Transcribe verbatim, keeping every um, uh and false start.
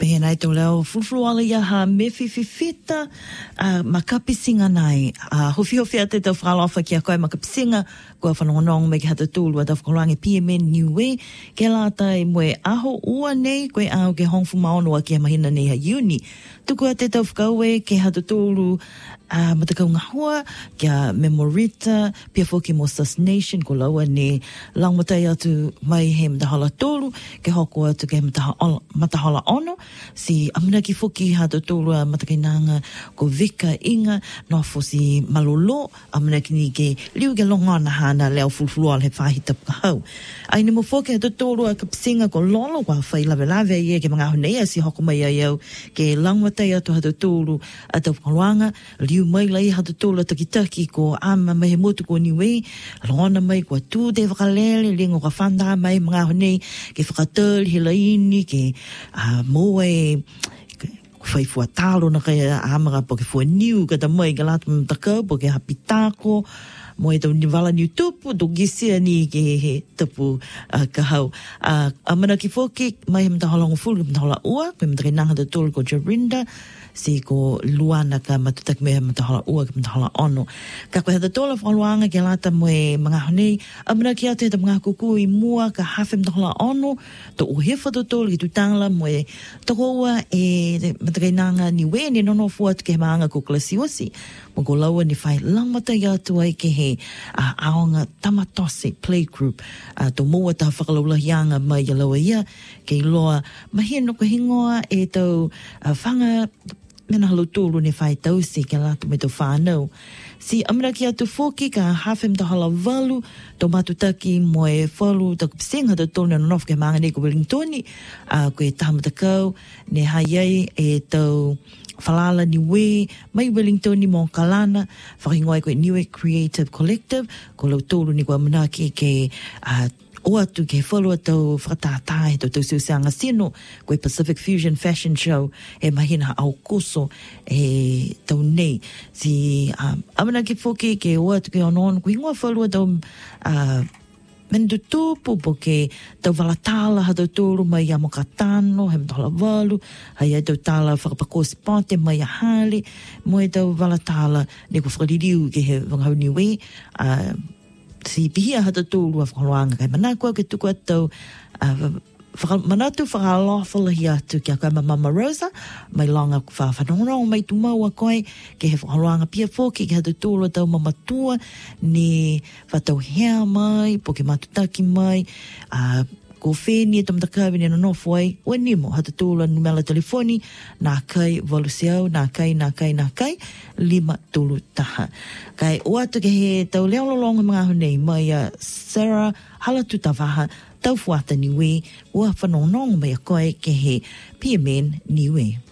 Pēnei tō leo fulfluala ia ha mefi fifita uh, makapisinga nai. Uh, hofi hofi a te tau whakalofa ki a koe makapisinga kua whanongonong me ki hata tūlu a tau whakarangi P M N Niue ke lata e moe aho ua nei koe au ke hongfu maonoa ki a mahina nei ha uni. Tuku a te tau whakaue ke hata tūlu uh, matakau ngahua kia Memorita pia foki mo Sus Nation ko laua ne langmatai atu mai he matahala tōlu ke hoko atu ke matahala, matahala ono si amina ki foki hata tōlu a matakainanga ko Vika Inga no fo si malolo amina ki ni ke liu ke longana hana leo fulfulual he whahita pakahau. Ai ni mo foki hata tōlu a kapisinga ko lolo wa whai lawe lawe ia ke mga honea si hoko mai au ke langmatai atu hata tōlu a tau whakaluanga liu mai lai hata tōlu takitaki ko ama mai he motu ko niwe lona mai ko tu te whakalele lingo ka whanda mai mga honei ke whakatali he laini ke uh, moe whai fua talo na kaya amara po ke fua niu kata mai ka lata mtakau po ke hapitako mo e tau niwala ni tupu do gisia ni ke he tupu uh, kahau uh, amana ki foki mai he mtaholongo fulu mtahola ua koe mtakinanga te tolu ko Jorinda si ko luana ka matutak me matahala ua ka matahala ono. Ka koe hata tola whakaluanga ke lata mo e mga honei, amana ki atu heta mga kuku i mua ka hawhi matahala ono, to uhefa to tola ki tutangla mo e toko ua e matakainanga ni we ni nono fuat ke maanga ko klasiwasi. Mo ko laua ni whai langmata i atu ai ke he uh, aonga tamatose playgroup uh, to mua ta whakalaulahianga mai i laua ia ke loa mahino ko hingoa e tau uh, whanga mena halo tōru ne whai tausi ke latu me tau whānau. Si amina ki atu whoki ka hawhem ta hala walu tau matutaki mo e whalu ta kupisenga ta tōna nonof ke maanga nei ko Wellingtoni uh, ko e tahamatakau ne haiai e tau whalala ni we mai Wellingtoni mo Kalana whakingoai ko e Niue Creative Collective ko lau tōru ni ko amina ki ke uh, o atu ke whalua tau whakatātai tau tau siuseanga sino koe Pacific Fusion Fashion Show e mahina au koso e tau nei si um, amana ke whoki ke o atu ke onon ko ingoa whalua tau uh, mendu tūpu po ke tau walatala ha tau tōru mai a mokatano he mtohala walu hai e tau tala whakapakosi pante mai a hale mo e tau walatala ne ko whakaririu ke he wangahau niwe uh, si pihia hata tōru a whakaroanga kai manakua ke tuku atau uh, manatu whakalawhalahi atu kia kai ma Mama Rosa mai langa whawhanongonong mai tu maua koe ke he whakaroanga pia whoki ke hata tōru atau mamatua ni whatau hea mai po ke matutaki mai uh, ko wheni e tamtakawi ni nanofu ai ua nimo hata tōru numela telefoni nā kai walusiau nā kai nā kai nā kai lima tolu taha kai o atu ke he tau leololonga mga honei mai a Sarah Halatu Tavaha tau fuata niwe ua whanonong mai a koe ke he P M N Niue.